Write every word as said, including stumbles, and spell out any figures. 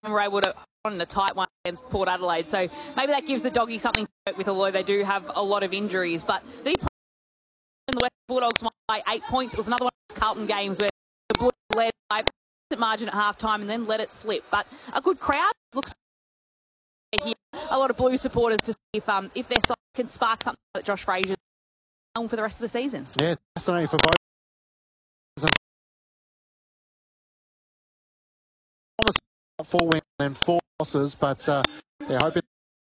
were able to on the tight one against Port Adelaide. So maybe that gives the Doggies something to work with, although they do have a lot of injuries. But they play in the West Bulldogs by eight points. It was another one of those Carlton games where the Bulldogs led by a margin at half time and then let it slip. But a good crowd. Looks here. A lot of Blue supporters to see if um if their side can spark something that Josh Fraser on for the rest of the season. Yeah, fascinating for both. Four wins and four losses, but uh, they're hoping